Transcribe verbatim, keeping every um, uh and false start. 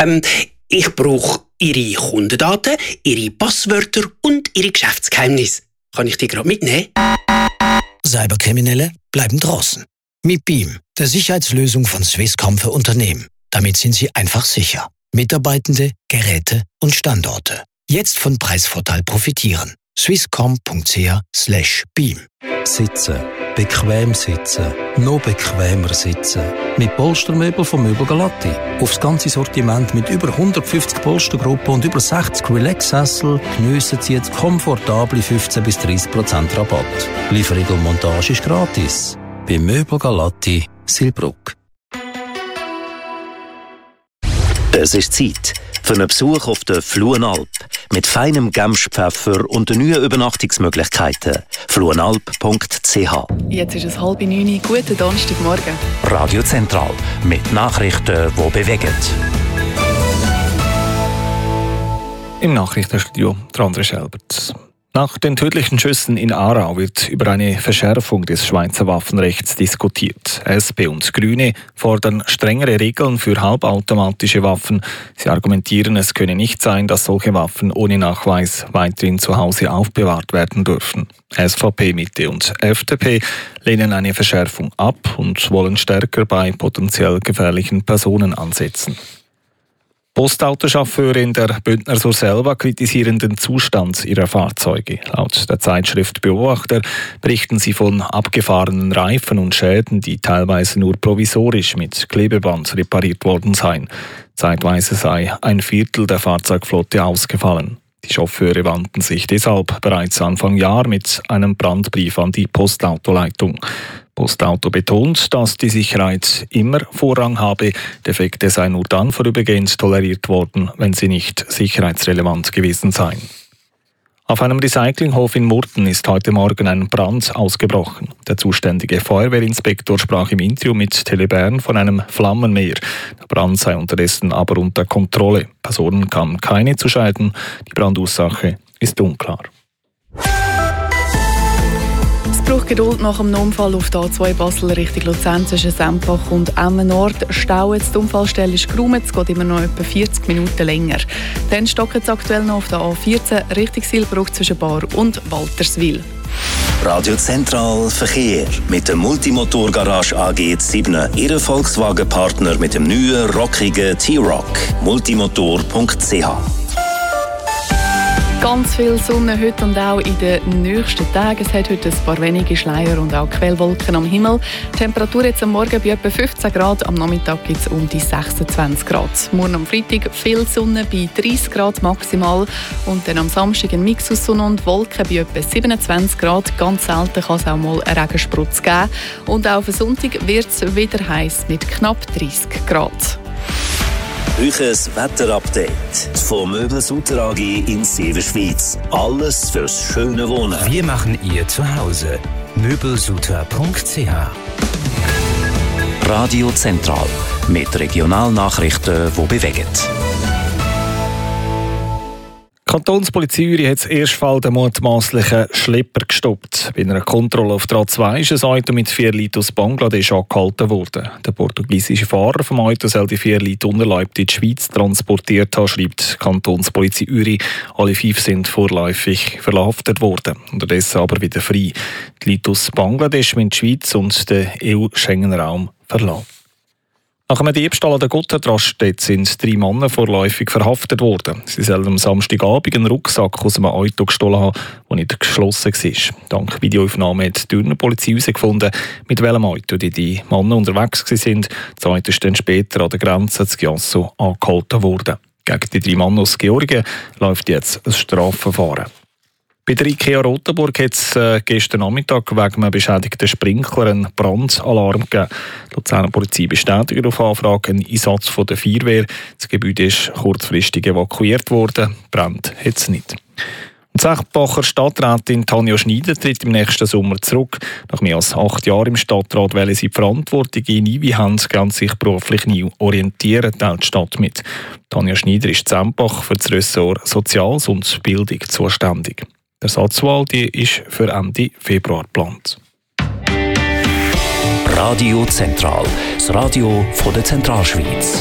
Ähm, ich brauche Ihre Kundendaten, Ihre Passwörter und Ihre Geschäftsgeheimnisse. Kann ich die gerade mitnehmen? Cyberkriminelle bleiben draußen. Mit Beam, der Sicherheitslösung von Swisscom für Unternehmen. Damit sind Sie einfach sicher. Mitarbeitende, Geräte und Standorte. Jetzt von Preisvorteil profitieren. swisscom.ch slash beam. Sitzen. Bequem sitzen. Noch bequemer sitzen. Mit Polstermöbel von Möbel Galatti. Aufs ganze Sortiment mit über hundertfünfzig Polstergruppen und über sechzig Relax-Sessel geniessen Sie jetzt komfortable fünfzehn bis dreißig Prozent Rabatt. Lieferung und Montage ist gratis. Bei Möbel Galatti, Silbruck. Es ist Zeit für einen Besuch auf der Fluenalp mit feinem Gemspfeffer und den neuen Übernachtungsmöglichkeiten. fluenalp punkt c h. Jetzt ist es halb neun. Guten Donnerstagmorgen. Radio Zentral mit Nachrichten, die bewegen. Im Nachrichtenstudio der André Schelbert. Nach den tödlichen Schüssen in Aarau wird über eine Verschärfung des Schweizer Waffenrechts diskutiert. S P und Grüne fordern strengere Regeln für halbautomatische Waffen. Sie argumentieren, es könne nicht sein, dass solche Waffen ohne Nachweis weiterhin zu Hause aufbewahrt werden dürfen. S V P, Mitte und F D P lehnen eine Verschärfung ab und wollen stärker bei potenziell gefährlichen Personen ansetzen. Postautochauffeure in der Bündner Surselva kritisieren den Zustand ihrer Fahrzeuge. Laut der Zeitschrift Beobachter berichten sie von abgefahrenen Reifen und Schäden, die teilweise nur provisorisch mit Klebeband repariert worden seien. Zeitweise sei ein Viertel der Fahrzeugflotte ausgefallen. Die Chauffeure wandten sich deshalb bereits Anfang Jahr mit einem Brandbrief an die Postautoleitung. Postauto betont, dass die Sicherheit immer Vorrang habe. Defekte seien nur dann vorübergehend toleriert worden, wenn sie nicht sicherheitsrelevant gewesen seien. Auf einem Recyclinghof in Murten ist heute Morgen ein Brand ausgebrochen. Der zuständige Feuerwehrinspektor sprach im Interview mit Telebern von einem Flammenmeer. Der Brand sei unterdessen aber unter Kontrolle. Personen kamen keine zu Schaden. Die Brandursache ist unklar. Es braucht Geduld nach dem Unfall auf der A zwei Basel Richtung Luzern zwischen Sempach und Emmen Nord. Stauen. Die Unfallstelle ist geräumt, es geht immer noch etwa vierzig Minuten länger. Dann stockt es aktuell noch auf der A vierzehn Richtung Silbruck zwischen Bar und Walterswil. Radio Zentral Verkehr mit der Multimotor-Garage A G sieben. Ihr Volkswagen-Partner mit dem neuen, rockigen T-Rock. multimotor punkt c h. Ganz viel Sonne heute und auch in den nächsten Tagen. Es hat heute ein paar wenige Schleier und auch Quellwolken am Himmel. Die Temperatur jetzt am Morgen bei etwa fünfzehn Grad, am Nachmittag gibt es um die sechsundzwanzig Grad. Morgen am Freitag viel Sonne bei dreißig Grad maximal und dann am Samstag ein Mix aus Sonne und Wolken bei etwa siebenundzwanzig Grad. Ganz selten kann es auch mal einen Regensprutz geben. Und auch am Sonntag wird es wieder heiß mit knapp dreißig Grad. Euches Wetterupdate von Möbel Sutter A G in Severschweiz. Alles fürs schöne Wohnen. Wir machen ihr Zuhause. möbelsutter punkt c h. Radio Zentral mit Regionalnachrichten, die bewegen. Die Kantonspolizei Uri hat den ersten Fall den mutmaßlichen Schlepper gestoppt. Bei einer Kontrolle auf der A zwei ist ein Auto mit vier Leuten aus Bangladesch angehalten worden. Der portugiesische Fahrer vom Auto soll die vier Leute unerlaubt in die Schweiz transportiert haben, schreibt die Kantonspolizei Uri. Alle fünf sind vorläufig verhaftet worden, unterdessen aber wieder frei. Die Leute aus Bangladesch müssen die Schweiz und den E U-Schengen-Raum verlassen. Nach einem Diebstahl an der Gotthardraststätte sind drei Männer vorläufig verhaftet worden. Sie sollen am Samstagabend einen Rucksack aus einem Auto gestohlen haben, der nicht geschlossen war. Dank Videoaufnahme hat die Thürner Polizei herausgefunden, mit welchem Auto die, die Männer unterwegs waren. Das Auto ist dann später an der Grenze zu Giasso angehalten worden. Gegen die drei Männer aus Georgien läuft jetzt ein Strafverfahren. Bei der IKEA Rotenburg hat es äh, gestern Nachmittag wegen einem beschädigten Sprinkler einen Brandalarm gegeben. Die Luzerner Polizei bestätigt auf Anfrage einen Einsatz von der Feuerwehr. Das Gebäude ist kurzfristig evakuiert worden. Brennt hat es nicht. Die Seckbacher Stadträtin Tanja Schneider tritt im nächsten Sommer zurück. Nach mehr als acht Jahren im Stadtrat wollen sie die Verantwortung in ihre Hand und sich beruflich neu orientieren, teilt die Stadt mit. Tanja Schneider ist in Sempach für das Ressort Soziales und Bildung zuständig. Die Ersatzwahl die ist für Ende Februar geplant. Radio Zentral, das Radio von der Zentralschweiz.